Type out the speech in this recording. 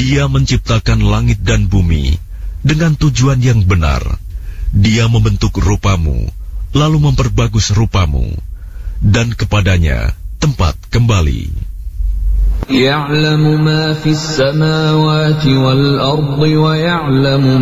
Dia menciptakan langit dan bumi dengan tujuan yang benar. Dia membentuk rupamu, lalu memperbagus rupamu, dan kepadanya tempat kembali. Ya'lamu ma fis samawati wal ardi wa ya'lamu